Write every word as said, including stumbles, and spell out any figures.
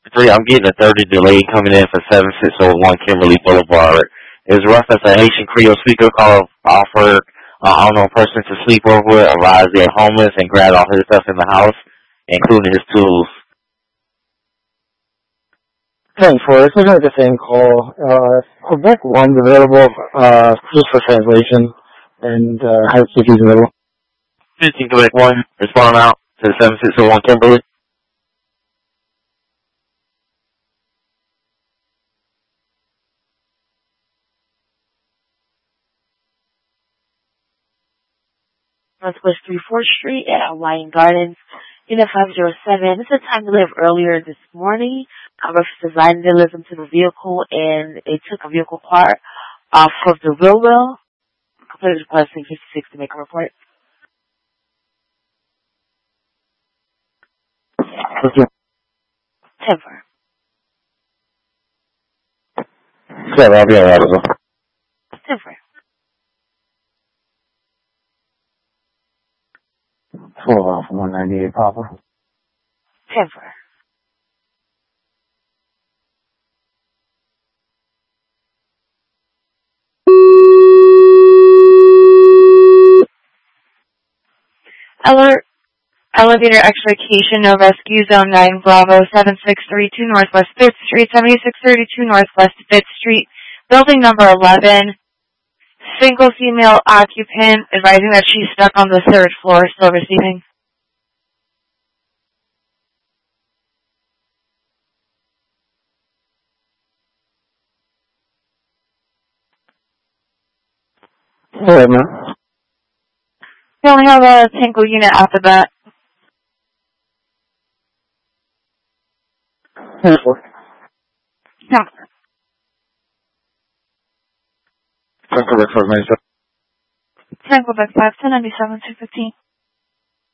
Three, I'm getting a thirty delay coming in for seven six zero one Kimberly Boulevard. It's reference a Haitian Creole speaker call offered uh, unknown person to sleep over, arrives there homeless, and grab all his stuff in the house, including his tools. ten four, this is like the same call. Uh, Quebec one's available, uh, just for translation, and, uh, High City's available. fifteen Quebec one, respond out to the seven six zero one Kimberly. Northwest thirty-fourth Street at Hawaiian Gardens, Unit five oh seven. This is a time to live earlier this morning. A reference to vandalism to the vehicle, and it took a vehicle part off of the wheel well. Completed requesting fifty-six to make a report. Timber. Yeah, I'll be alright as well. Timber. twelve off one ninety-eight, Papa. Timber. Alert. Elevator extrication, no rescue, zone nine, Bravo, seven six three two Northwest fifth Street, seventy-six thirty-two Northwest fifth Street, building number eleven, single female occupant, advising that she's stuck on the third floor, still receiving. Alright, man. We only have a single unit after that. ten four. No. ten Quebec five ninety-seven. ten Quebec five, ten ninety-seven, two fifteen.